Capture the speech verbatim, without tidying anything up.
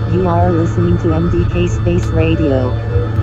You are listening to M D K Space Radio.